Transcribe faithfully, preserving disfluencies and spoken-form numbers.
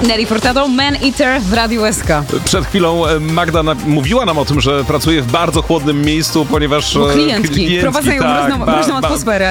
Nelly Furtado, Man Eater w Radiu S K. Przed chwilą Magda na, mówiła nam o tym, że pracuje w bardzo chłodnym miejscu, ponieważ... Bo klientki, klientki wprowadzają tak, mroźną, mroźną atmosferę.